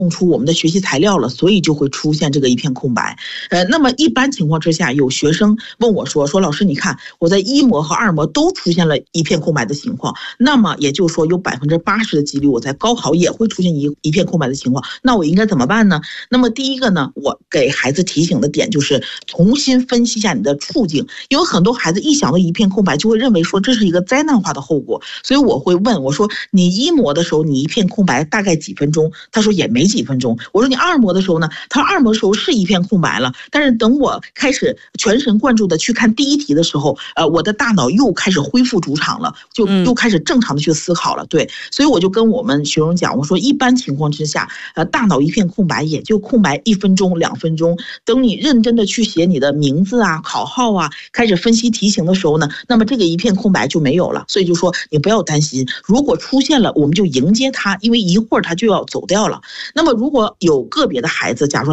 出我们的学习材料了，所以就会出现这个一片空白。那么一般情况之下，有学生问我说老师，你看我在1模和2模都出现了一片空白的情况，那么也就是说有80%的几率我在高考也会出现一片空白的情况，那我应该怎么办呢？那么第一个呢，我给孩子提醒的点就是重新分析一下你的处境，因为很多孩子一想到一片空白就会认为说这是一个灾难化的后果，所以我会问我说你1模的时候你一片空白大概几分钟？他说也没几分钟。我说你2模的时候呢？他说2模的时候是一片空白了，但是等我开始全神贯注的去看第一题的时候，我的大脑又开始恢复主场了，就又开始正常的去思考了。对，所以我就跟我们学生讲，我说一般情况之下，大脑一片空白也就空白1分钟、2分钟，等你认真的去写你的名字啊、考号啊，开始分析题型的时候呢，那么这个一片空白就没有了。所以就说你不要担心，如果出现了，我们就迎接它，因为一会儿它就要走掉了。那么如果有个别的孩子，假如说